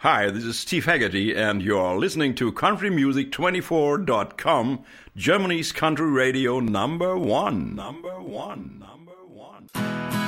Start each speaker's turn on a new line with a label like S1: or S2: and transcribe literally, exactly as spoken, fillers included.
S1: Hi, this is Steve Haggerty, and you're listening to country music twenty-four dot com, Germany's country radio number one. Number one. Number one.